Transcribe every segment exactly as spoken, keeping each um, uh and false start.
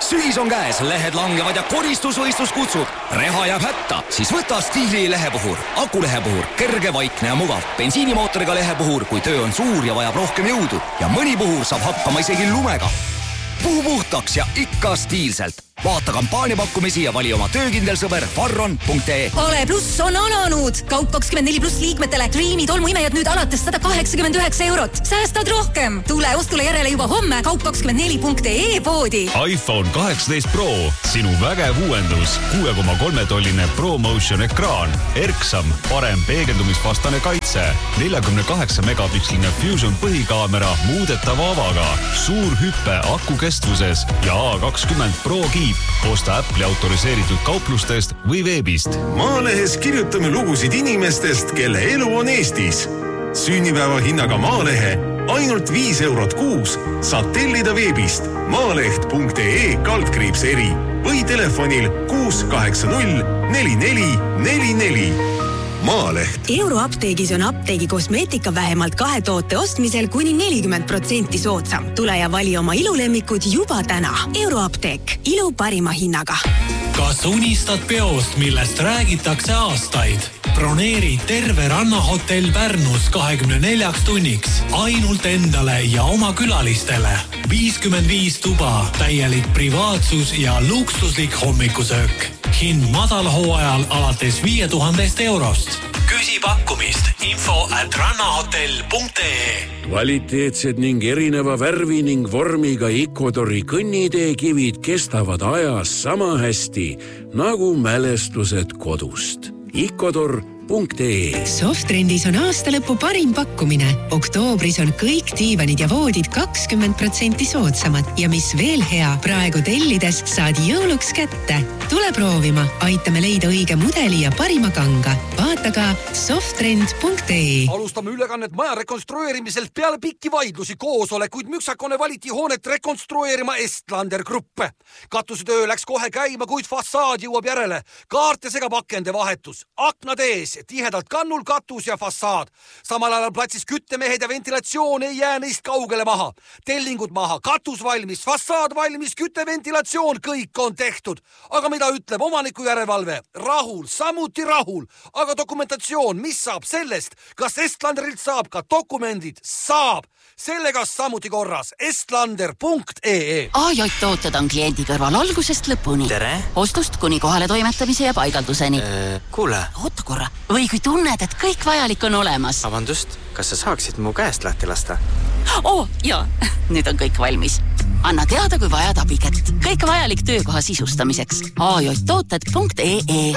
Sügis on käes, lehed langevad ja koristusvõistlus kutsub. Reha jääb hätta, siis võta Stiili lehepuhur. Akulehepuhur, kerge, vaikne ja mugav. Bensiinimootoriga lehepuhur, kui töö on suur ja vajab rohkem jõudu. Ja mõni puhur saab hakkama isegi lumega. Puhu puhtaks ja ikka stiilselt. Vaata kampaaniapakkumisi ja vali oma töökindel sõber farron punkt ee. Ale Pluss on alanud! Kaup kakskümmend neli pluss liikmetele. Creamy tolmuimejad nüüd alates sada kaheksakümmend üheksa eurot. Säästad rohkem! Tule ostule järele juba homme kaup kakskümmend neli punkt ee poodi. iPhone kaheksateist Pro. Sinu vägev uuendus. kuue koma kolme tolline ProMotion ekraan. Erksam, parem peegeldumisvastane kaitse. neljakümne kaheksa megapiksline Fusion põhikaamera muudetava avaga. Suur hüppe aku kestvuses ja A kakskümmend Pro kiip. Osta Apple'i autoriseeritud kauplustest või veebist. Maalehes kirjutame lugusid inimestest, kelle elu on Eestis. Sünnipäeva hinnaga Maalehe ainult viis eurot kuus saab tellida veebist maaleht punkt ee kaldkriips eri või telefonil kuus kaheksa null neli neli neli neli. Maaleht. Euroapteegis on apteegi kosmeetika vähemalt kahe toote ostmisel kuni nelikümmend protsenti soodsam. Tule ja vali oma ilulemmikud juba täna. Euroapteek. Ilu parima hinnaga. Kas unistad peost, millest räägitakse aastaid? Broneeri terve rannahotell Pärnus kahekümne neljaks tunniks. Ainult endale ja oma külalistele. viiskümmend viis tuba, täielik privaatsus ja luksuslik hommikusöök. Hind madalhooajal alates viie tuhandest eurost. Küsi pakkumist info at rannahotell punkt ee. Kvaliteetsed ning erineva värvi ning vormiga Ecuadori kõnniteekivid kestavad ajas sama hästi nagu mälestused kodust. Ecuador punkt ee. Softrendis on aastalõpu parim pakkumine. Oktoobris on kõik diivanid ja voodid kakskümmend protsenti soodsamad ja mis veel hea, praegu tellides saad jõuluks kätte. Tule proovima, aitame leida õige mudeli ja parima kanga. Vaata ka softrend punkt ee. Alustame ülekannet maja rekonstrueerimiselt peale pikki vaidlusi koosolekuid. Müksakone valiti hoonet rekonstrueerima Estlander Gruppe. Katusetöö läks kohe käima, kuid fassaad jõuab järele. Kaarte segab akende vahetus. Aknad ees, tihedalt kannul katus ja fassaad. Samal ajal platsis küttemehed ja ventilatsioon ei jää neist kaugele maha. Tellingud maha, katus valmis, fassaad valmis, kütteventilatsioon, kõik on tehtud. Aga mida ütleb omaniku järelevalve? Rahul, samuti rahul. Aga dokumentatsioon, mis saab sellest? Kas Estlanderilt saab ka dokumendid? Saab. Sellega samuti korras. Estlander punkt ee. A J tooted on kliendi kõrval algusest lõpuni. Tere! Ostust kuni kohale toimetamise ja paigalduseni. Äh, kuule. Oota korra. Või kui tunned, et kõik vajalik on olemas. Vabandust, kas sa saaksid mu käest lahti lasta? Oh, jaa. Nüüd on kõik valmis. Anna teada, kui vajad abikätt. Kõik vajalik töökoha sisustamiseks. A J tooted punkt ee.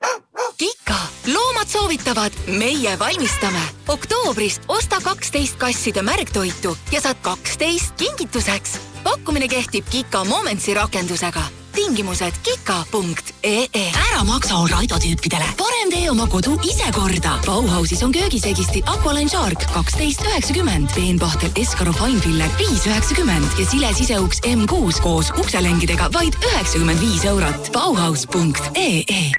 Kika, loomad soovitavad, meie valmistame. Oktoobris osta kaksteist kasside märgtoitu ja saad kaksteist kingituseks. Pakkumine kehtib Kika Momentsi rakendusega. Tingimused kika punkt ee. Ära maksa Raido tüüpidele. Parem tee oma kodu ise korda. Bauhausis on köögisegisti Aqualine Shark kaksteist üheksakümmend, peenpahtel Escaro Fine Filler viis üheksakümmend ja sile siseuks M kuus koos ukselengidega vaid üheksakümmend viis eurot. Bauhaus punkt ee.